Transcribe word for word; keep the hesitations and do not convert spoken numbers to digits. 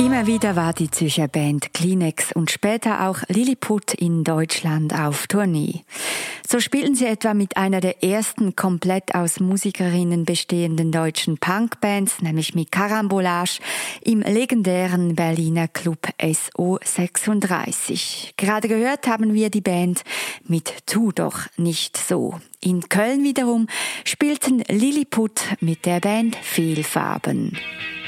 Immer wieder war die Zürcher Band Kleenex und später auch Lilliput in Deutschland auf Tournee. So spielten sie etwa mit einer der ersten komplett aus Musikerinnen bestehenden deutschen Punkbands, nämlich mit Karambolage, im legendären Berliner Club S O sechsunddreißig. Gerade gehört haben wir die Band mit Tu doch nicht so. In Köln wiederum spielten Lilliput mit der Band Fehlfarben.